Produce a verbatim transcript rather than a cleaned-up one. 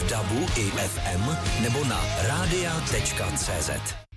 v dabu i ef em nebo na rádia tečka cé zet.